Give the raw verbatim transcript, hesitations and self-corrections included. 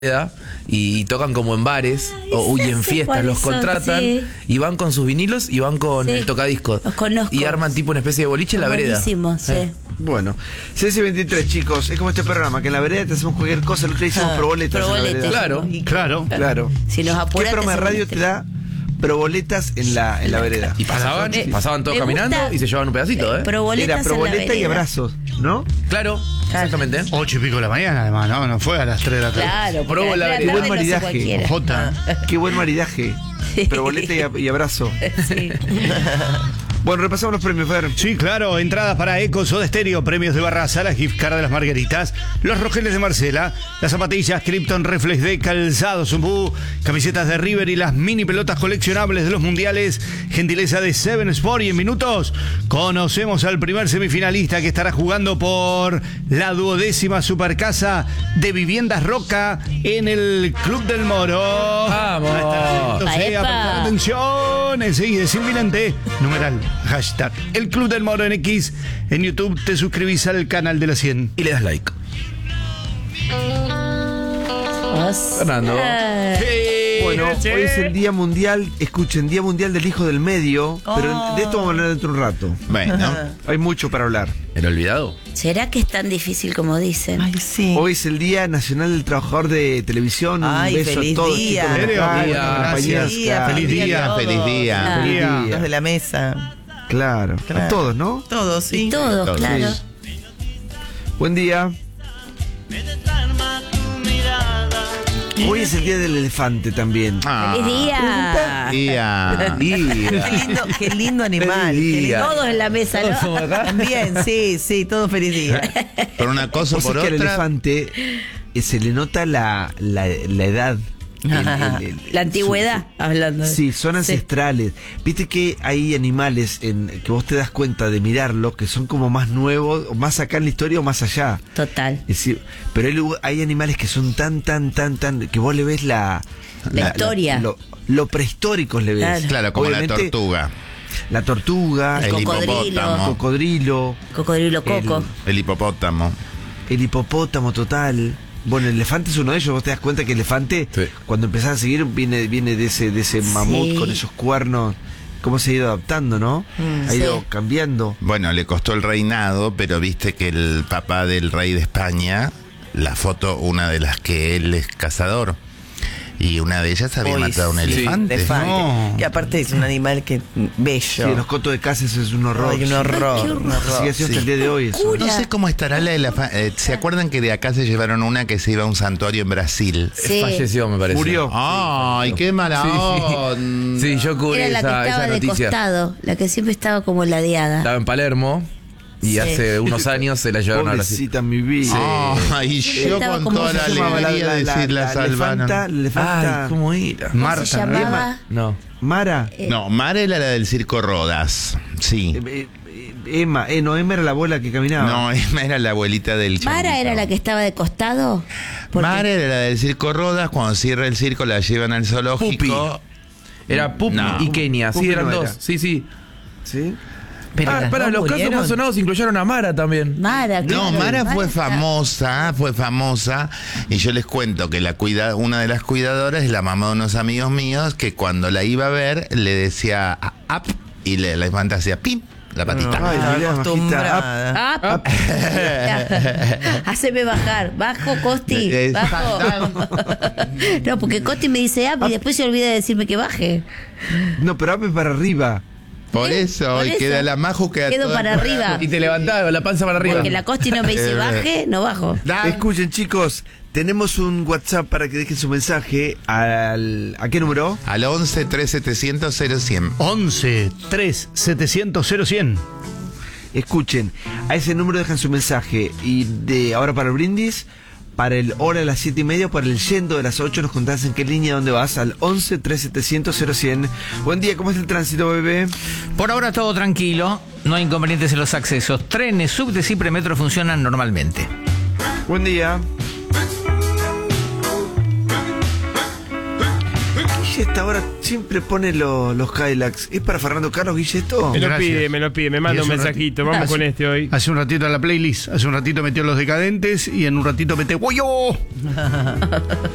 y tocan como en bares Ay, o y en fiestas, los son, contratan sí. y van con sus vinilos y van con Sí, el tocadiscos. los conozco. Y arman tipo una especie de boliche en la vereda. Buenísimo, sí. Eh. Bueno, C S veintitrés, chicos, es como este programa, que en la vereda te hacemos cualquier cosa, el otro día hicimos Ah, proboletas en la proboletes. vereda. Claro. Y- Claro. Claro. Si nos ¿Qué apuras, programa de te radio hacemos te da proboletas en la, en la vereda? Y pasaban, Eh, pasaban todos me caminando gusta- y se llevaban un pedacito, ¿eh? Proboletas Era en la proboleta y vereda. abrazos, ¿no? Claro, exactamente. Ocho y pico de la mañana, además, ¿no? No fue a las tres de la tarde. Claro, porque Probo a la las vereda. tres de Buen la tarde lo hace maridaje. cualquiera. Jota. Qué buen maridaje. Proboleta y, ab- y abrazo. Sí. Bueno, repasamos los premios, Fer. Sí, claro, entradas para Eco, Soda Stereo, premios de Barraza, la gift card de las Margaritas, los rojeles de Marcela, las zapatillas Krypton Reflex de Calzado Zumbú, camisetas de River y las mini pelotas coleccionables de los mundiales, gentileza de Seven Sport. Y en minutos conocemos al primer semifinalista que estará jugando por la duodécima Supercasa de Viviendas Roca en el Club del Moro. ¡Vamos! Entonces, Epa, epa. a prestar atención, enseguida es inminente, numeral, hashtag, el Club del Moro en X, en YouTube te suscribís al canal de la cien. Y le das like. Fernando. Bueno, hoy es el Día Mundial, escuchen, Día Mundial del Hijo del Medio, pero de esto vamos a hablar dentro de un rato. Bueno, Hay mucho para hablar. el olvidado. ¿Será que es tan difícil como dicen? Ay, sí. Hoy es el Día Nacional del Trabajador de Televisión. Ay, Un beso feliz a todos, día. chicos, de ¿En serio? acá, Día, las gracias. compañías, Día, claro. feliz día, todos. feliz día. Ah, Feliz Día. día. Los de la mesa. Claro, a Claro. todos, ¿no? Todos, sí. Y todos, Todos. claro. Sí. Buen día. Hoy es el Día del Elefante también. Ah, ¡Feliz día! día. Día. Qué lindo, qué lindo animal. Feliz qué día. lindo. Todos en la mesa, ¿no? También, sí, sí, todo feliz día. Por una cosa o Vos por sabés que al otra. elefante eh, se le nota la, la, la edad. El- el- el- La antigüedad, hablando. de- Sí, son Sí. ancestrales. Viste que hay animales en que vos te das cuenta de mirarlo que son como más nuevos, o más acá en la historia o más allá. Total. Es decir, pero hay, lugar- hay animales que son tan, tan, tan, tan, que vos le ves la... La historia. lo, lo prehistóricos le ves. Claro. Claro, como Obviamente, la tortuga. La tortuga, El El cocodrilo. el hipopótamo. cocodrilo, Cocodrilo coco. El hipopótamo. el hipopótamo total. Bueno, el elefante es uno de ellos. Vos te das cuenta que el elefante, Sí. cuando empezás a seguir, viene, viene de ese, de ese mamut Sí. con esos cuernos. Cómo se ha ido adaptando, ¿no? ha ido sí. cambiando. Bueno, le costó el reinado, pero viste que el papá del rey de España, la foto, una de las que él es cazador. Y una de ellas había Uy, matado a un sí, elefante. elefante. No. Y aparte es un animal que bello. Sí, los cotos de Casas es un horror. Ay, un horror. Ay, qué un horror. horror. Sigue siendo hasta el día de hoy eso. No sé cómo estará la elefante. ¿Se acuerdan que de acá se llevaron una que se iba a un santuario en Brasil? Sí. Falleció, me parece. Murió. ¡Ay, qué mala Sí. onda! Sí, yo cubrí Era la que esa, estaba esa de noticia. costado, la que siempre estaba como ladeada. Estaba en Palermo y Sí. hace unos años se la llevaron a Brasil. Pobrecita mi vida. Ay, yo Estaba con como toda se la llamaba alegría de decir la, la salvaron. elefanta, la elefanta. Ay, ¿cómo era? ¿Cómo Marta, se ¿no? llamaba? No. Mara. No, Mara era la del circo Rodas. Sí. Eh, eh, eh, Emma, eh, no, Emma era la abuela que caminaba. No, Emma era la abuelita del ¿Mara changuito. era la que estaba de costado? Porque- Mara era la del circo Rodas. Cuando cierra el circo la llevan al zoológico. Era Pupi No. y Kenia, sí, Pupi eran no dos. era. Sí, sí. ¿Sí? Pero Ah, las para, dos los casos murieron. más sonados incluyeron a Mara también. Mara, No, claro, Mara fue está- famosa, fue famosa, y yo les cuento que la cuida, una de las cuidadoras es la mamá de unos amigos míos que cuando la iba a ver le decía "ap" y le, la elefante hacía pim, la patita. Ay, Estaba mirá, acostumbrada. Ah, haceme bajar. Bajo, Costi. Es- Bajo. No, porque Costi me dice up y después se olvida de decirme que baje. No, pero ape para arriba. Por eso, Por y eso. queda la majo queda Quedo toda- para arriba. Y te levantaba la panza para arriba. Porque la Costi no me dice Eh, baje, no bajo. Da- Escuchen, chicos, tenemos un WhatsApp para que dejen su mensaje al... ¿A qué número? Al once, tres, setecientos, cero, cien. once, tres, setecientos, cero, cien. Escuchen, a ese número dejan su mensaje. Y de ahora para el brindis, para el hora de las siete y media, para el yendo de las ocho, nos contás en qué línea, dónde vas, al once, tres, setecientos, cero, cien. Buen día, ¿cómo es el tránsito, bebé? Por ahora todo tranquilo, no hay inconvenientes en los accesos. Trenes, subtes y premetro funcionan normalmente. Buen día. Guille, esta hora siempre pone lo- los Kylax. ¿Es para Fernando Carlos, Guille, esto? Me lo Gracias. pide, me lo pide, me manda Y un hace un mensajito. rati- Vamos hace- con este hoy. Hace un ratito a la playlist, hace un ratito metió Los Decadentes y en un ratito mete ¡Woyo!